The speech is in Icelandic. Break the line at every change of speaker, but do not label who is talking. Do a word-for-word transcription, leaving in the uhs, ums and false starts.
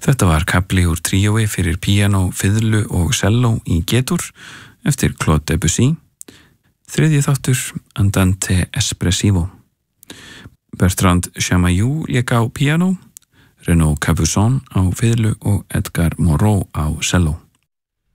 Þetta var kafli úr tríói fyrir píanó, fiðlu og selló í G-dúr eftir Claude Debussy. Þriðji þáttur Andante Espressivo. Bertrand Chamayou lék á píanó, Renaud Capuçon á fiðlu og Edgar Moreau á selló.